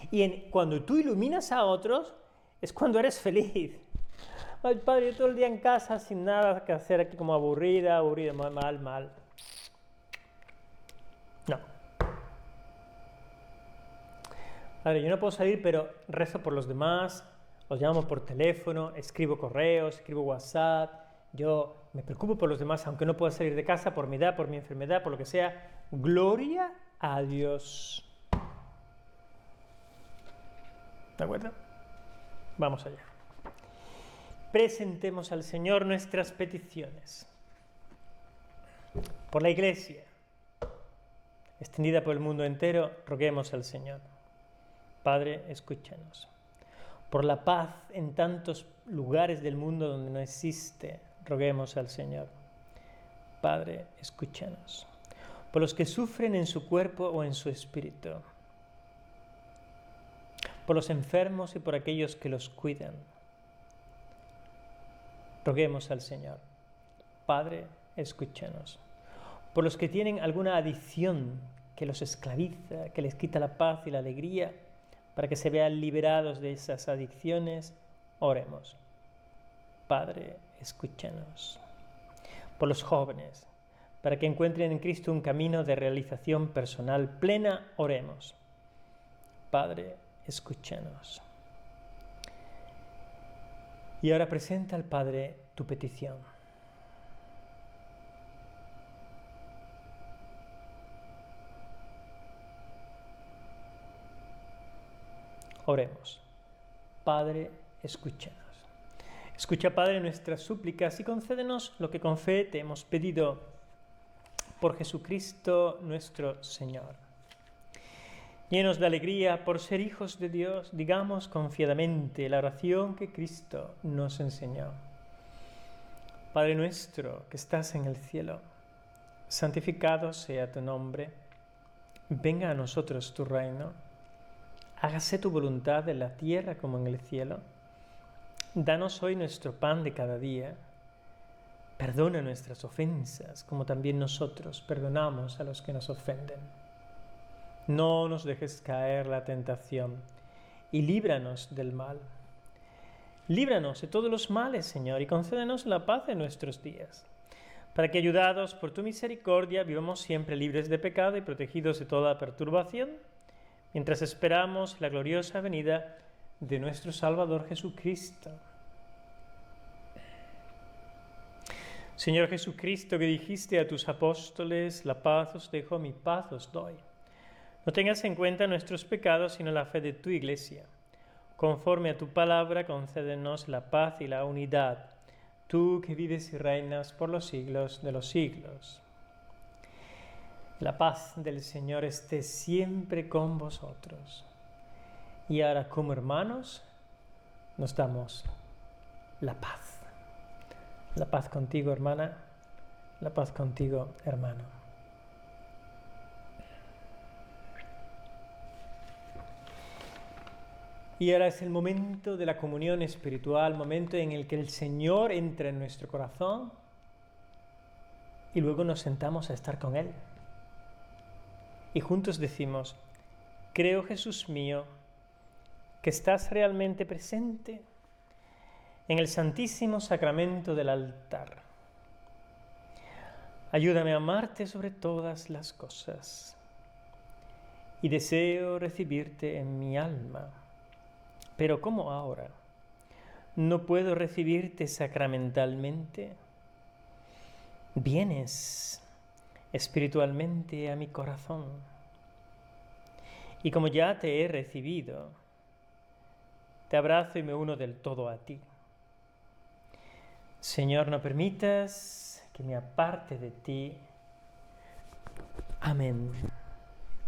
Y cuando tú iluminas a otros, es cuando eres feliz. Ay, padre, yo todo el día en casa sin nada que hacer, aquí como aburrida, mal. No. Padre, yo no puedo salir, pero rezo por los demás, os llamo por teléfono, escribo correos, escribo WhatsApp. Yo me preocupo por los demás, aunque no pueda salir de casa por mi edad, por mi enfermedad, por lo que sea. Gloria a Dios. ¿De acuerdo? Vamos allá. Presentemos al Señor nuestras peticiones. Por la Iglesia, extendida por el mundo entero, roguemos al Señor. Padre, escúchanos. Por la paz en tantos lugares del mundo donde no existe, roguemos al Señor. Padre, escúchanos. Por los que sufren en su cuerpo o en su espíritu. Por los enfermos y por aquellos que los cuidan. Roguemos al Señor. Padre, escúchanos. Por los que tienen alguna adicción que los esclaviza, que les quita la paz y la alegría, para que se vean liberados de esas adicciones, oremos. Padre, escúchanos. Por los jóvenes, para que encuentren en Cristo un camino de realización personal plena, oremos. Padre, escúchanos. Y ahora presenta al Padre tu petición. Oremos. Padre, escúchanos. Escucha, Padre, nuestras súplicas y concédenos lo que con fe te hemos pedido por Jesucristo nuestro Señor. Llenos de alegría por ser hijos de Dios, digamos confiadamente la oración que Cristo nos enseñó. Padre nuestro que estás en el cielo, santificado sea tu nombre. Venga a nosotros tu reino. Hágase tu voluntad en la tierra como en el cielo. Danos hoy nuestro pan de cada día. Perdona nuestras ofensas, como también nosotros perdonamos a los que nos ofenden. No nos dejes caer la tentación y líbranos del mal. Líbranos de todos los males, Señor, y concédenos la paz en nuestros días, para que, ayudados por tu misericordia, vivamos siempre libres de pecado y protegidos de toda perturbación, mientras esperamos la gloriosa venida de nuestro Salvador Jesucristo. Señor Jesucristo, que dijiste a tus apóstoles, la paz os dejo, mi paz os doy. No tengas en cuenta nuestros pecados, sino la fe de tu Iglesia. Conforme a tu palabra, concédenos la paz y la unidad, tú que vives y reinas por los siglos de los siglos. La paz del Señor esté siempre con vosotros. Y ahora, como hermanos, nos damos la paz. La paz contigo, hermana. La paz contigo, hermano. Y ahora es el momento de la comunión espiritual, momento en el que el Señor entra en nuestro corazón y luego nos sentamos a estar con Él. Y juntos decimos: creo, Jesús mío, que estás realmente presente en el santísimo sacramento del altar. Ayúdame a amarte sobre todas las cosas y deseo recibirte en mi alma. Pero ¿cómo ahora? ¿No puedo recibirte sacramentalmente? Vienes espiritualmente a mi corazón. Y como ya te he recibido, te abrazo y me uno del todo a ti. Señor, no permitas que me aparte de ti. Amén.